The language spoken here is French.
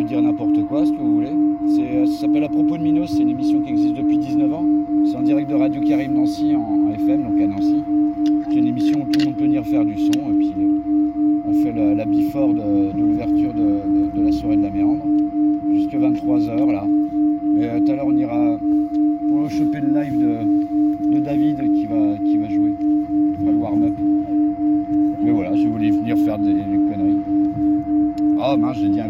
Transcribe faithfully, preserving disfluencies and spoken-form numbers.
dire n'importe quoi, ce que vous voulez. C'est, ça s'appelle À propos de Minos, c'est une émission qui existe depuis dix-neuf ans. C'est en direct de Radio Karim Nancy en, en F M, donc à Nancy. C'est une émission où tout le monde peut venir faire du son, et puis on fait la, la before de, de l'ouverture de, de, de la soirée de la Méandre, jusqu'à vingt-trois heures là. Mais euh, tout à l'heure on ira pour choper le live de, de David qui va, qui va jouer. Il fera le warm-up. Mais voilà, je voulais venir faire des, des conneries. Ah mince, j'ai dit